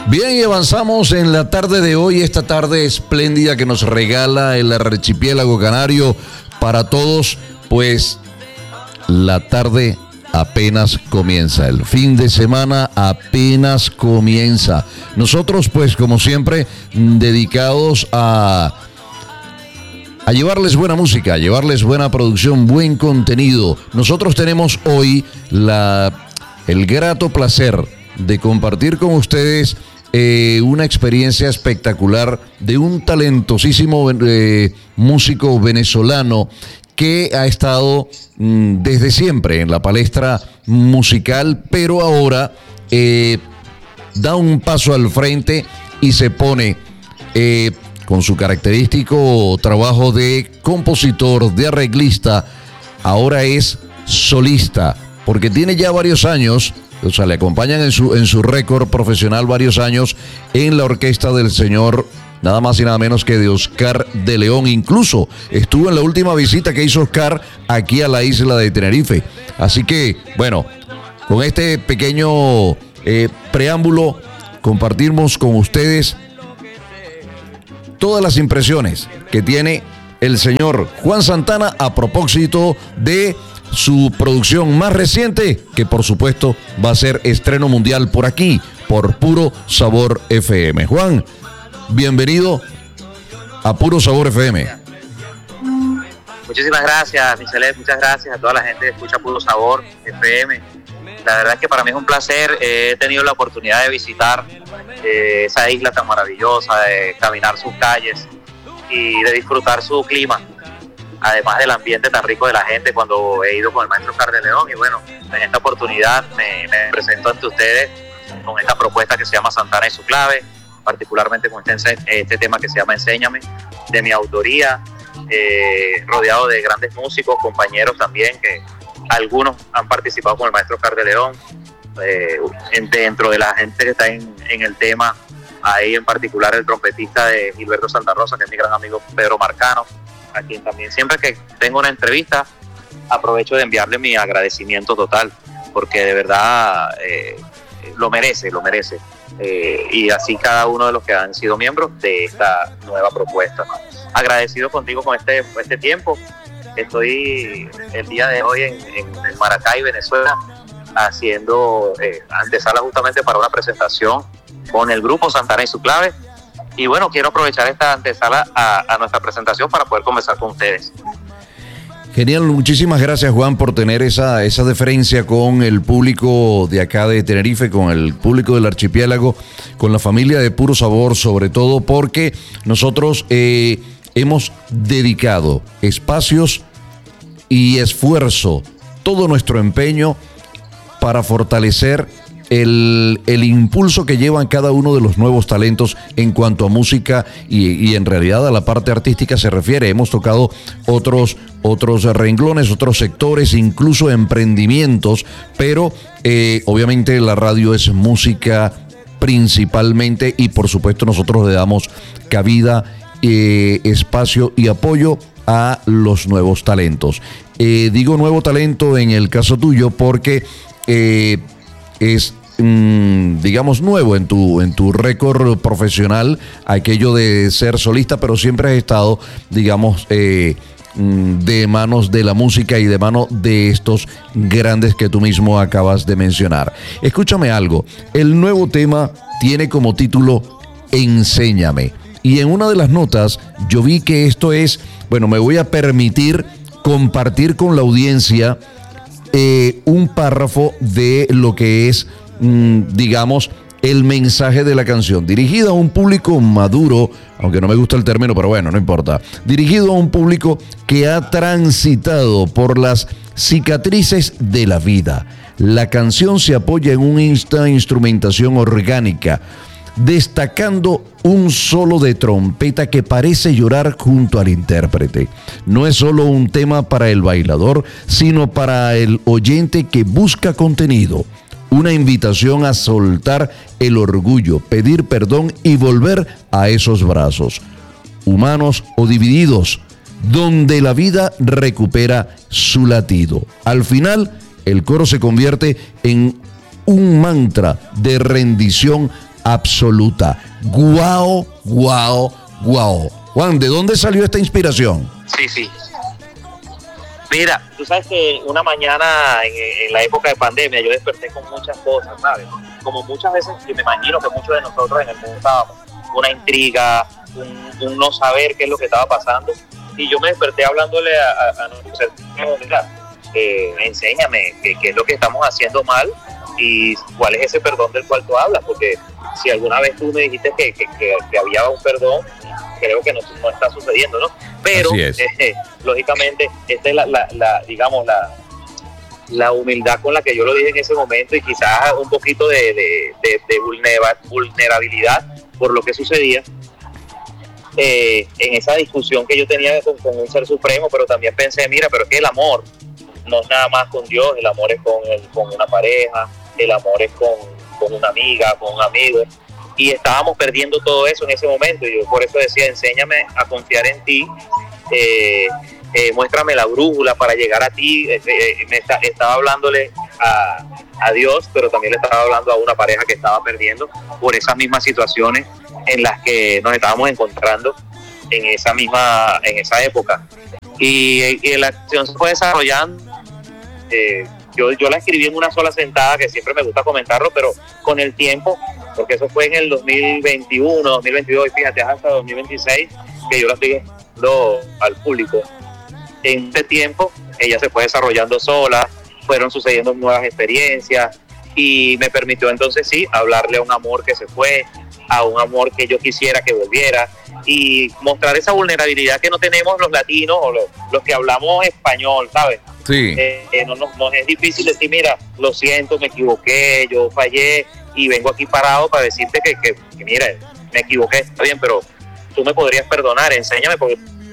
Bien, y avanzamos en la tarde de hoy, esta tarde espléndida que nos regala el archipiélago canario para todos, pues la tarde apenas comienza, el fin de semana apenas comienza. Nosotros, pues como siempre, dedicados a llevarles buena música, a llevarles buena producción, buen contenido. Nosotros tenemos hoy el grato placer de compartir con ustedes una experiencia espectacular de un talentosísimo músico venezolano que ha estado desde siempre en la palestra musical, pero ahora da un paso al frente y se pone con su característico trabajo de compositor, de arreglista. Ahora es solista, porque tiene ya varios años. O sea, le acompañan en su récord profesional varios años en la orquesta del señor, nada más y nada menos que de Oscar de León. Incluso estuvo en la última visita que hizo Oscar aquí a la isla de Tenerife. Así que, bueno, con este pequeño preámbulo, compartimos con ustedes todas las impresiones que tiene el señor Juan Santana a propósito de su producción más reciente, que por supuesto va a ser estreno mundial por aquí, por Puro Sabor FM. Juan, bienvenido a Puro Sabor FM. Muchísimas gracias, Michelet, muchas gracias a toda la gente que escucha Puro Sabor FM. La verdad es que para mí es un placer, he tenido la oportunidad de visitar esa isla tan maravillosa, de caminar sus calles y de disfrutar su clima, además del ambiente tan rico de la gente cuando he ido con el maestro Oscar de León. Y bueno, en esta oportunidad me presento ante ustedes con esta propuesta que se llama Santana y su clave, particularmente con este tema que se llama Enséñame, de mi autoría, rodeado de grandes músicos, compañeros también, que algunos han participado con el maestro Oscar de León. Dentro de la gente que está en el tema, ahí en particular el trompetista de Gilberto Santa Rosa, que es mi gran amigo Pedro Marcano, a quien también siempre que tengo una entrevista aprovecho de enviarle mi agradecimiento total, porque de verdad lo merece, y así cada uno de los que han sido miembros de esta nueva propuesta. Agradecido contigo con este tiempo. Estoy el día de hoy en Maracay, Venezuela, haciendo antesala justamente para una presentación con el grupo Santana y su clave. Y bueno, quiero aprovechar esta antesala a nuestra presentación para poder conversar con ustedes. Genial, muchísimas gracias, Juan, por tener esa deferencia con el público de acá de Tenerife, con el público del archipiélago, con la familia de Puro Sabor, sobre todo porque nosotros hemos dedicado espacios y esfuerzo, todo nuestro empeño para fortalecer el impulso que llevan cada uno de los nuevos talentos en cuanto a música y en realidad a la parte artística se refiere. Hemos tocado otros renglones, otros sectores, incluso emprendimientos, pero obviamente la radio es música principalmente y por supuesto nosotros le damos cabida, espacio y apoyo a los nuevos talentos. Digo nuevo talento en el caso tuyo porque es digamos nuevo en tu récord profesional aquello de ser solista, pero siempre has estado, digamos, de manos de la música y de mano de estos grandes que tú mismo acabas de mencionar. Escúchame algo, el nuevo tema tiene como título Enséñame, y en una de las notas yo vi que esto es, bueno, me voy a permitir compartir con la audiencia un párrafo de lo que es, digamos, el mensaje de la canción, dirigido a un público maduro, aunque no me gusta el término, pero bueno, no importa, dirigido a un público que ha transitado por las cicatrices de la vida. La canción se apoya en una instrumentación orgánica, destacando un solo de trompeta que parece llorar junto al intérprete. No es solo un tema para el bailador, sino para el oyente que busca contenido. Una invitación a soltar el orgullo, pedir perdón y volver a esos brazos, humanos o divididos, donde la vida recupera su latido. Al final, el coro se convierte en un mantra de rendición absoluta. Guau, guau, guau. Juan, ¿de dónde salió esta inspiración? Sí. Mira, tú sabes que una mañana en la época de pandemia yo desperté con muchas cosas, ¿sabes? Como muchas veces, que me imagino que muchos de nosotros en el mundo estábamos, una intriga, un no saber qué es lo que estaba pasando. Y yo me desperté hablándole a nuestro ser, mira, enséñame qué es lo que estamos haciendo mal y cuál es ese perdón del cual tú hablas, porque si alguna vez tú me dijiste que había un perdón, creo que no está sucediendo, ¿no? Pero lógicamente esta es la humildad con la que yo lo dije en ese momento, y quizás un poquito de vulnerabilidad por lo que sucedía en esa discusión que yo tenía con un ser supremo. Pero también pensé, mira, pero es que el amor no es nada más con Dios, el amor es con una pareja, el amor es con una amiga, con un amigo, y estábamos perdiendo todo eso en ese momento. Y yo por eso decía, enséñame a confiar en ti, muéstrame la brújula para llegar a ti. Estaba hablándole a Dios, pero también le estaba hablando a una pareja que estaba perdiendo por esas mismas situaciones en las que nos estábamos encontrando en esa época. Y la acción se fue desarrollando. Yo la escribí en una sola sentada, que siempre me gusta comentarlo, pero con el tiempo, porque eso fue en el 2021, 2022, y fíjate, hasta 2026 que yo la estoy dando al público. En ese tiempo ella se fue desarrollando sola, fueron sucediendo nuevas experiencias, y me permitió entonces sí hablarle a un amor que se fue, a un amor que yo quisiera que volviera, y mostrar esa vulnerabilidad que no tenemos los latinos o los que hablamos español, ¿sabes? Sí. No es difícil decir, mira, lo siento, me equivoqué, yo fallé, y vengo aquí parado para decirte que mira, me equivoqué, está bien, pero tú me podrías perdonar, enséñame, porque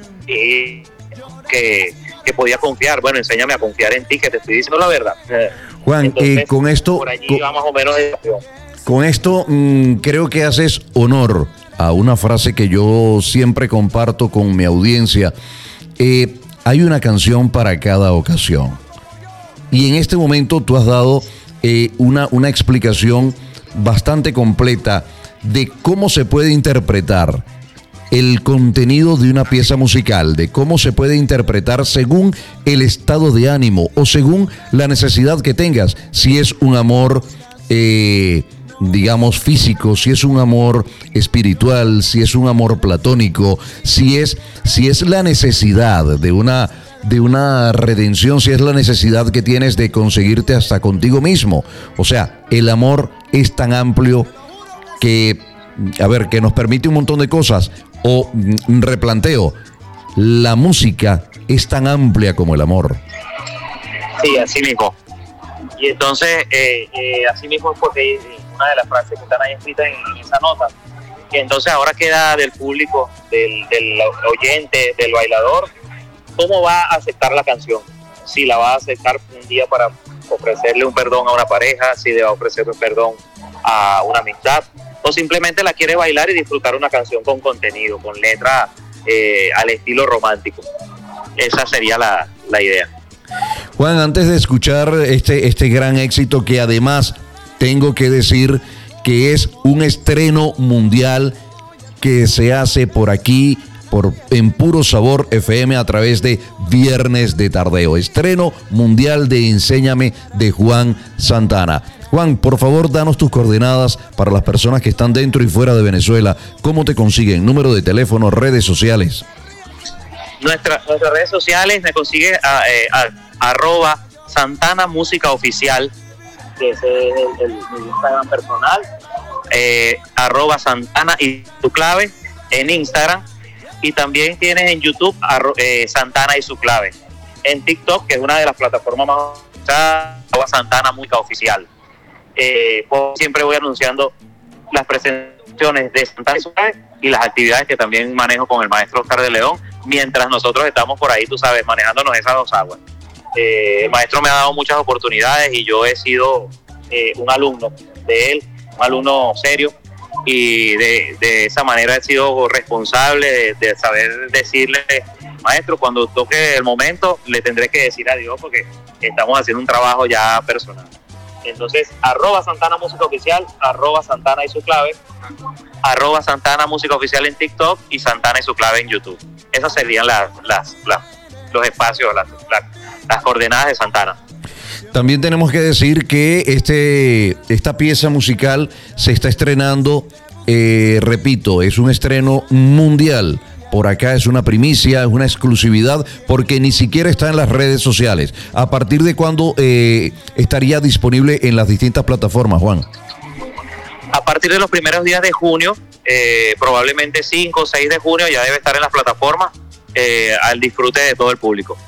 que podía confiar. Bueno, enséñame a confiar en ti, que te estoy diciendo la verdad. Juan, entonces, con esto, por allí va más o menos de acción. Con esto creo que haces honor a una frase que yo siempre comparto con mi audiencia. Hay una canción para cada ocasión. Y en este momento tú has dado una explicación bastante completa de cómo se puede interpretar el contenido de una pieza musical, de cómo se puede interpretar según el estado de ánimo o según la necesidad que tengas. Si es un amor, digamos, físico, si es un amor espiritual, si es un amor platónico, si es la necesidad de una redención, si es la necesidad que tienes de conseguirte hasta contigo mismo. O sea, el amor es tan amplio que nos permite un montón de cosas. O replanteo, la música es tan amplia como el amor. Sí, así mismo. Y entonces, así mismo es porque una de las frases que están ahí escritas en esa nota, que entonces ahora queda del público, del oyente, del bailador, cómo va a aceptar la canción. Si la va a aceptar un día para ofrecerle un perdón a una pareja, si le va a ofrecer un perdón a una amistad, o simplemente la quiere bailar y disfrutar una canción con contenido, con letra al estilo romántico. Esa sería la idea. Juan, antes de escuchar este gran éxito, que además tengo que decir que es un estreno mundial que se hace por aquí, en Puro Sabor FM, a través de Viernes de Tardeo. Estreno mundial de Enséñame, de Juan Santana. Juan, por favor, danos tus coordenadas para las personas que están dentro y fuera de Venezuela. ¿Cómo te consiguen? Número de teléfono, redes sociales. Nuestras redes sociales me consigue @ Santana Música Oficial, que es mi Instagram personal, @ Santana y su clave en Instagram, y también tienes en YouTube Santana y su clave. En TikTok, que es una de las plataformas más usadas, Santana Música Oficial. Siempre voy anunciando las presentaciones de Santana y su clave y las actividades que también manejo con el maestro Oscar de León, mientras nosotros estamos por ahí, tú sabes, manejándonos esas dos aguas. El maestro me ha dado muchas oportunidades y yo he sido un alumno de él, un alumno serio, y de esa manera he sido responsable de saber decirle, maestro, cuando toque el momento le tendré que decir adiós porque estamos haciendo un trabajo ya personal. Entonces, @Santana Música Oficial, @Santana y su clave, @Santana Música Oficial en TikTok y Santana y su clave en YouTube. Esos serían los espacios, las coordenadas de Santana. También tenemos que decir que esta pieza musical se está estrenando, repito, es un estreno mundial. Por acá es una primicia, es una exclusividad, porque ni siquiera está en las redes sociales. ¿A partir de cuándo estaría disponible en las distintas plataformas, Juan? A partir de los primeros días de junio, probablemente 5 o 6 de junio, ya debe estar en las plataformas al disfrute de todo el público.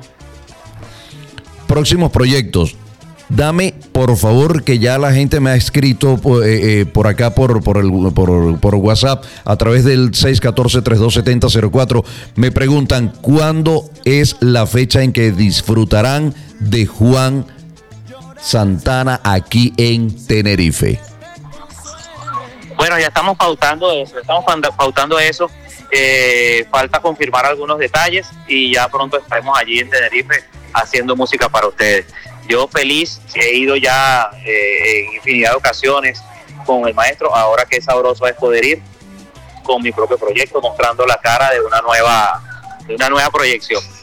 Próximos proyectos. Dame, por favor, que ya la gente me ha escrito por acá, por WhatsApp, a través del 614-3270-04. Me preguntan, ¿cuándo es la fecha en que disfrutarán de Juan Santana aquí en Tenerife? Bueno, ya estamos pautando eso. Falta confirmar algunos detalles y ya pronto estaremos allí en Tenerife haciendo música para ustedes. Yo feliz, he ido ya en infinidad de ocasiones con el maestro. Ahora qué sabroso es poder ir con mi propio proyecto, mostrando la cara de una nueva proyección.